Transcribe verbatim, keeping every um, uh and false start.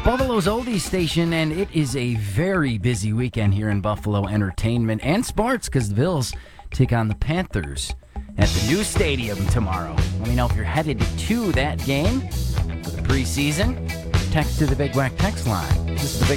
Buffalo's oldies station, and it is a very busy weekend here in Buffalo entertainment and sports because the Bills take on the Panthers at the new stadium tomorrow. Let me know if you're headed to that game for the preseason. Text to the Big Whack text line. This is the Big